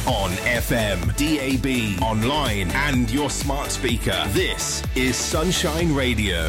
On FM, DAB, online and your smart speaker. This is Sunshine Radio.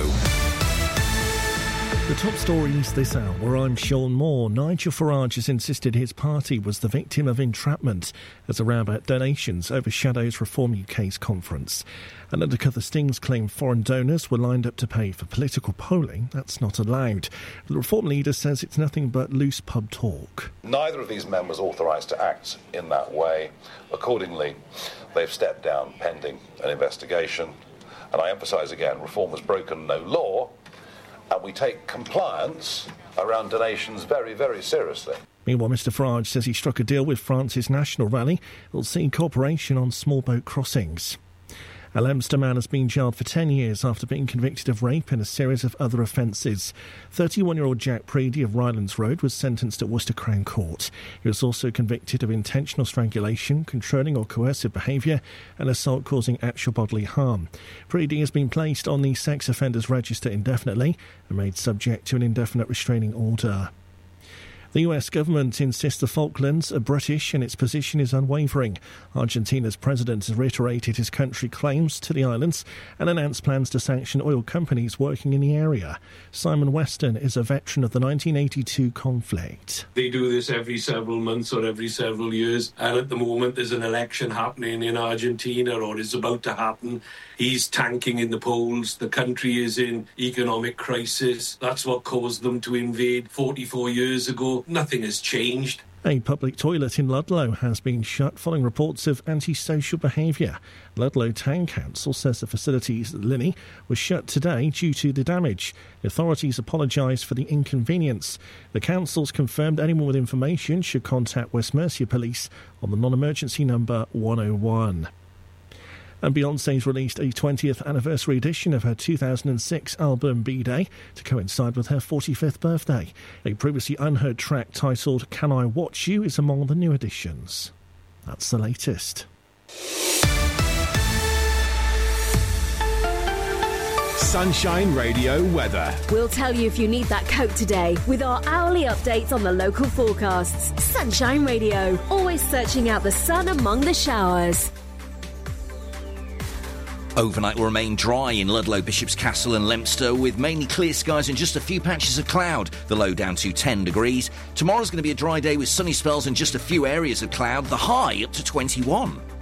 The top stories this hour, I'm Sean Moore. Nigel Farage has insisted his party was the victim of entrapment as a row about donations overshadows Reform UK's conference. And undercover stings claim foreign donors were lined up to pay for political polling. That's not allowed. The Reform leader says it's nothing but loose pub talk. Neither of these men was authorised to act in that way. Accordingly, they've stepped down pending an investigation. And I emphasise again, Reform has broken no law. And we take compliance around donations very, very seriously. Meanwhile, Mr Farage says he struck a deal with France's National Rally that will see cooperation on small boat crossings. A Leominster man has been jailed for 10 years after being convicted of rape and a series of other offences. 31-year-old Jack Preedy of Rylands Road was sentenced at Worcester Crown Court. He was also convicted of intentional strangulation, controlling or coercive behaviour and assault causing actual bodily harm. Preedy has been placed on the sex offenders register indefinitely and made subject to an indefinite restraining order. The US government insists the Falklands are British and its position is unwavering. Argentina's president has reiterated his country claims to the islands and announced plans to sanction oil companies working in the area. Simon Weston is a veteran of the 1982 conflict. They do this every several months or every several years, and at the moment there's an election happening in Argentina, or is about to happen. He's tanking in the polls. The country is in economic crisis. That's what caused them to invade 44 years ago. Nothing has changed. A public toilet in Ludlow has been shut following reports of antisocial behaviour. Ludlow Town Council says the facilities at Linney was shut today due to the damage. The authorities apologised for the inconvenience. The council's confirmed anyone with information should contact West Mercia Police on the non-emergency number 101. And Beyoncé's released a 20th anniversary edition of her 2006 album B-Day to coincide with her 45th birthday. A previously unheard track titled Can I Watch You is among the new additions. That's the latest. Sunshine Radio weather. We'll tell you if you need that coat today with our hourly updates on the local forecasts. Sunshine Radio, always searching out the sun among the showers. Overnight will remain dry in Ludlow, Bishop's Castle and Leominster with mainly clear skies and just a few patches of cloud, the low down to 10 degrees. Tomorrow's going to be a dry day with sunny spells and just a few areas of cloud, the high up to 21.